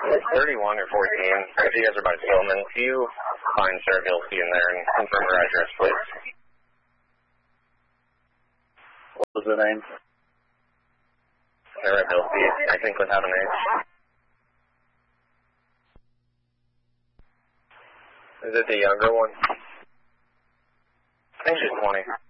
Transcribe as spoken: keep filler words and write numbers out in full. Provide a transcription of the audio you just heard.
thirty-one or fourteen. If you guys are by Stillman, can you find Sarah Bilsey in there and confirm her address, please? What was the name? Sarah Bilsey, I think without an H. Is it the younger one? I think she's twenty.